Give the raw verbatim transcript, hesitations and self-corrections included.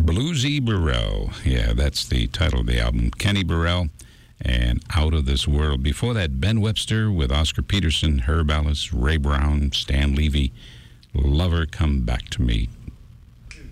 Bluesy Burrell. Yeah, that's the title of the album. Kenny Burrell and Out of This World. Before that, Ben Webster with Oscar Peterson, Herb Ellis, Ray Brown, Stan Levy, Lover Come Back to Me.